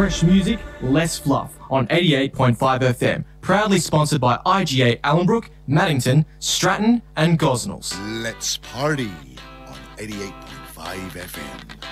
Fresh music, less fluff on 88.5 FM. Proudly sponsored by IGA Allenbrook, Maddington, Stratton and Gosnells. Let's party on 88.5 FM.